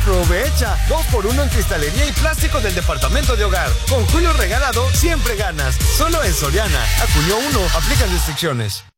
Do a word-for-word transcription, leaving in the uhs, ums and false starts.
¡Aprovecha! Dos por uno en cristalería y plástico del departamento de hogar. Con Julio regalado, siempre ganas. Solo en Soriana. A junio uno, aplican restricciones.